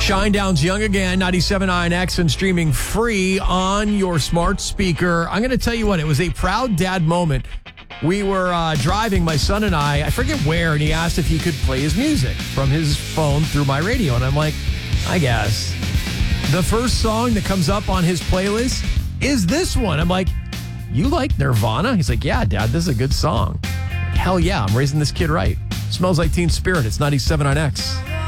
Shinedown's Young Again, 97.9 and streaming free on your smart speaker. I'm going to tell you what, it was a proud dad moment. We were driving, my son and I forget where, and he asked if he could play his music from his phone through my radio. And I'm like, I guess. The first song that comes up on his playlist is this one. I'm like, you like Nirvana? He's like, yeah, Dad, this is a good song. Hell yeah, I'm raising this kid right. Smells Like Teen Spirit. It's 97.9 X.